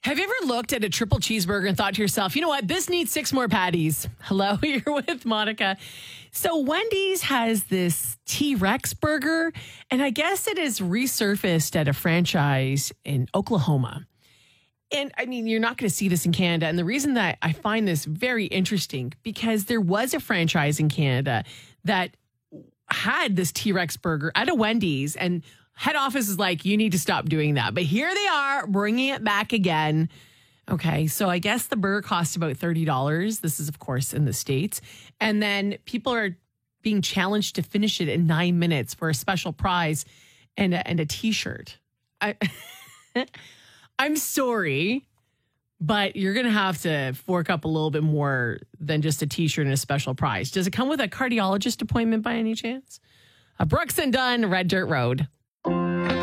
Have you ever looked at a triple cheeseburger and thought to yourself, you know what, this needs 6 more patties? Hello, you're with Monica. So Wendy's has this T-Rex burger, and I guess it is resurfaced at a franchise in Oklahoma. And I mean, you're not going to see this in Canada. And the reason that I find this very interesting, because there was a franchise in Canada that had this T-Rex burger at a Wendy's, and head office is like, you need to stop doing that. But here they are bringing it back again. Okay, so I guess the burger costs about $30. This is, of course, in the States. And then people are being challenged to finish it in 9 minutes for a special prize and a T-shirt. I'm sorry, but you're going to have to fork up a little bit more than just a T-shirt and a special prize. Does it come with a cardiologist appointment by any chance? Brooks and Dunn, Red Dirt Road.